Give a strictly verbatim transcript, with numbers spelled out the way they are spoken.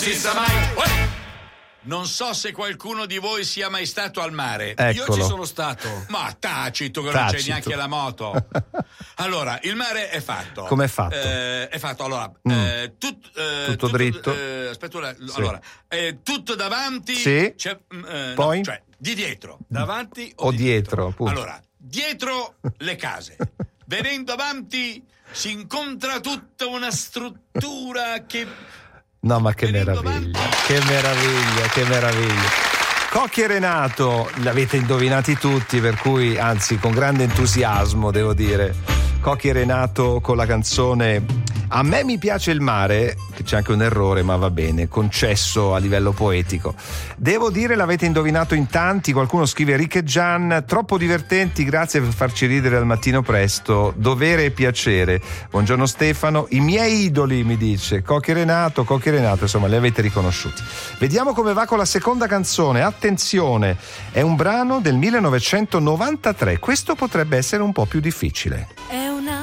si sa mai. Non so se qualcuno di voi sia mai stato al mare. Eccolo. Io ci sono stato. Ma tacito, che Tacito. non c'è neanche la moto. Allora, il mare è fatto. Com'è fatto? Eh, è fatto, allora, Mm. eh, tut, eh, Tutto dritto? Eh, aspetta, ora, Sì. allora, eh, tutto davanti. Sì. C'è, mm, eh, no, Poi? cioè, di dietro. Davanti O dietro, appunto. Allora, dietro le case. Venendo avanti si incontra tutta una struttura che... No, ma che Venendo meraviglia, avanti. che meraviglia, che meraviglia. Cocchi e Renato, l'avete indovinati tutti, per cui, anzi, con grande entusiasmo, devo dire. Cocchi e Renato con la canzone A me mi piace il mare, che c'è anche un errore, ma va bene, concesso a livello poetico. Devo dire, l'avete indovinato in tanti, qualcuno scrive Riccheggian, troppo divertenti, grazie per farci ridere al mattino presto, dovere e piacere. Buongiorno Stefano, i miei idoli, mi dice, Cocchi e Renato, Cocchi e Renato, insomma, li avete riconosciuti. Vediamo come va con la seconda canzone, attenzione, è un brano del millenovecentonovantatré, questo potrebbe essere un po' più difficile.